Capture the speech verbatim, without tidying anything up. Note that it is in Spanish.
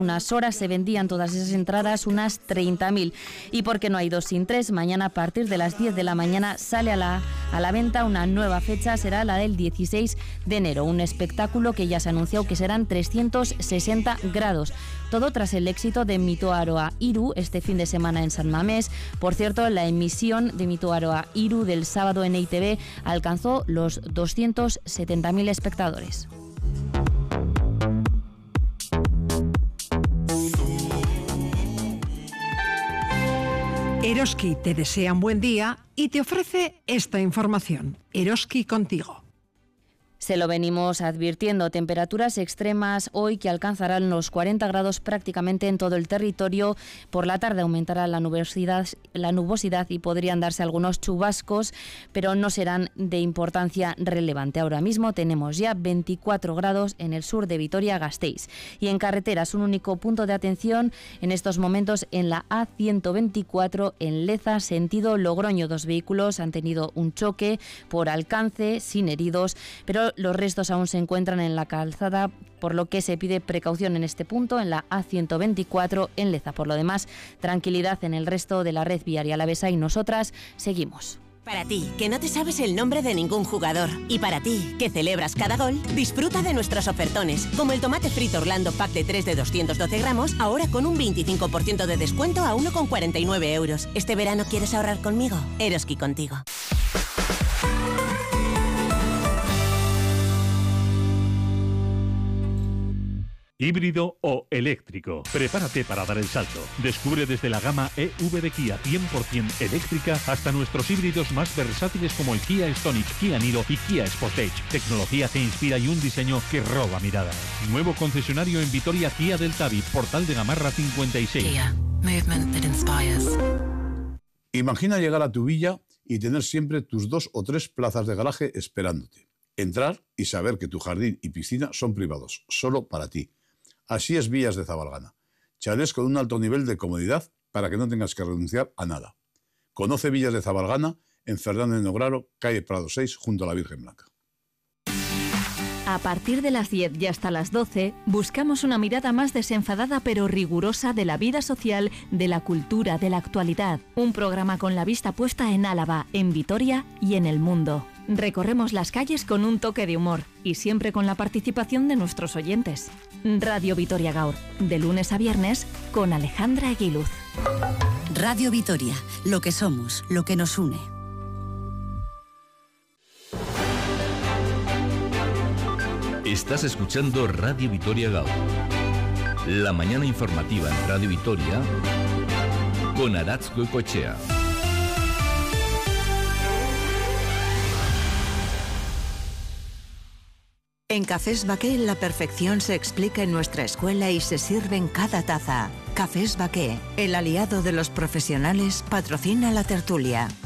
unas horas se vendían todas esas entradas, unas treinta mil. Y porque no hay dos sin tres, mañana a partir de las diez de la mañana sale a la, a la venta una nueva fecha, será la del dieciséis de enero. Un espectáculo que ya se ha anunciado que serán trescientos sesenta grados. Todo tras el éxito de Mito Aroa Iru este fin de semana en San Mamés. Por cierto, la emisión de Mito Aroa Iru del sábado en E I Te Be alcanzó los doscientos setenta mil espectadores. Eroski te desea un buen día y te ofrece esta información. Eroski contigo. Se lo venimos advirtiendo, temperaturas extremas hoy que alcanzarán los cuarenta grados prácticamente en todo el territorio. Por la tarde aumentará la nubosidad, la nubosidad y podrían darse algunos chubascos, pero no serán de importancia relevante. Ahora mismo tenemos ya veinticuatro grados en el sur de Vitoria-Gasteiz. Y en carreteras, un único punto de atención en estos momentos en la A ciento veinticuatro en Leza, sentido Logroño. Dos vehículos han tenido un choque por alcance, sin heridos, pero los restos aún se encuentran en la calzada, por lo que se pide precaución en este punto, en la A ciento veinticuatro en Leza. Por lo demás, tranquilidad en el resto de la red viaria alavesa y nosotras seguimos. Para ti, que no te sabes el nombre de ningún jugador. Y para ti, que celebras cada gol, disfruta de nuestros ofertones, como el tomate frito Orlando Pack de tres de doscientos doce gramos, ahora con un veinticinco por ciento de descuento a uno con cuarenta y nueve euros. ¿Este verano quieres ahorrar conmigo? Eroski contigo. Híbrido o eléctrico. Prepárate para dar el salto. Descubre desde la gama E V de Kia cien por ciento eléctrica hasta nuestros híbridos más versátiles como el Kia Stonic, Kia Niro y Kia Sportage. Tecnología que inspira y un diseño que roba miradas. Nuevo concesionario en Vitoria Kia del Tabi, Portal de Gamarra cincuenta y seis. Kia. Movement that inspires. Imagina llegar a tu villa y tener siempre tus dos o tres plazas de garaje esperándote. Entrar y saber que tu jardín y piscina son privados, solo para ti. Así es Villas de Zabalgana. Chalés con un alto nivel de comodidad para que no tengas que renunciar a nada. Conoce Villas de Zabalgana en Fernández Nograro, calle Prado seis, junto a la Virgen Blanca. A partir de las diez y hasta las doce, buscamos una mirada más desenfadada pero rigurosa de la vida social, de la cultura, de la actualidad. Un programa con la vista puesta en Álava, en Vitoria y en el mundo. Recorremos las calles con un toque de humor y siempre con la participación de nuestros oyentes. Radio Vitoria Gaur, de lunes a viernes, con Alejandra Eguiluz. Radio Vitoria, lo que somos, lo que nos une. Estás escuchando Radio Vitoria Gaur. La mañana informativa en Radio Vitoria con Aratz Goicoechea. En Cafés Baqué la perfección se explica en nuestra escuela y se sirve en cada taza. Cafés Baqué, el aliado de los profesionales, patrocina la tertulia.